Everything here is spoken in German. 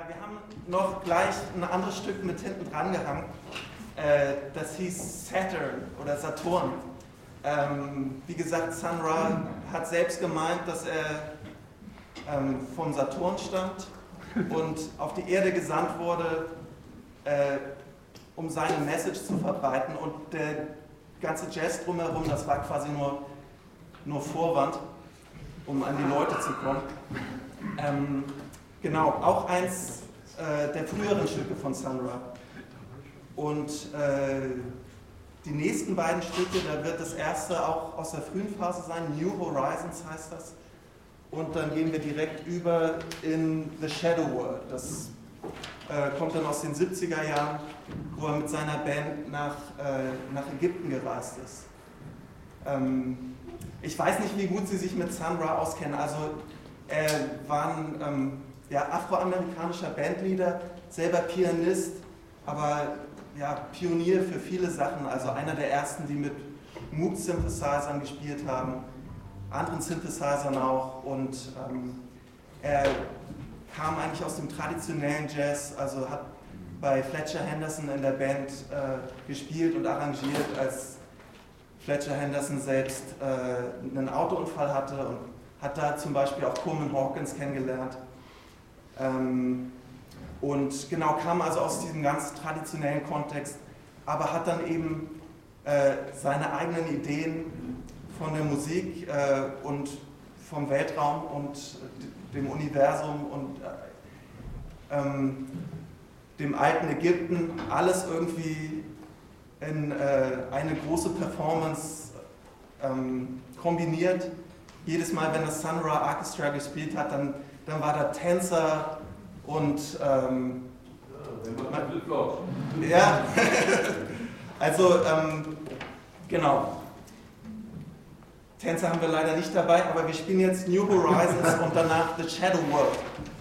Ja, wir haben noch gleich ein anderes Stück mit hinten dran gehangen. Das hieß Saturn oder Saturn. Wie gesagt, Sun Ra hat selbst gemeint, dass er vom Saturn stammt und auf die Erde gesandt wurde, um seine Message zu verbreiten. Und der ganze Jazz drumherum, das war quasi nur Vorwand, um an die Leute zu kommen. Genau, auch eins der früheren Stücke von Sun Ra. Und die nächsten beiden Stücke, da wird das erste auch aus der frühen Phase sein, New Horizons heißt das. Und dann gehen wir direkt über in The Shadow World. Das kommt dann aus den 70er Jahren, wo er mit seiner Band nach Ägypten gereist ist. Ich weiß nicht, wie gut Sie sich mit Sun Ra auskennen. Also er war ein afroamerikanischer Bandleader, selber Pianist, aber ja, Pionier für viele Sachen. Also einer der ersten, die mit Moog-Synthesizern gespielt haben, anderen Synthesizern auch. Und er kam eigentlich aus dem traditionellen Jazz, also hat bei Fletcher Henderson in der Band gespielt und arrangiert, als Fletcher Henderson selbst einen Autounfall hatte, und hat da zum Beispiel auch Coleman Hawkins kennengelernt. Und genau, kam also aus diesem ganz traditionellen Kontext, aber hat dann eben seine eigenen Ideen von der Musik und vom Weltraum und dem Universum und dem alten Ägypten, alles irgendwie in eine große Performance kombiniert. Jedes Mal, wenn das Sun Ra Orchestra gespielt hat, dann war da Tänzer und ja, also genau. Tänzer haben wir leider nicht dabei, aber wir spielen jetzt New Horizons und danach The Shadow World.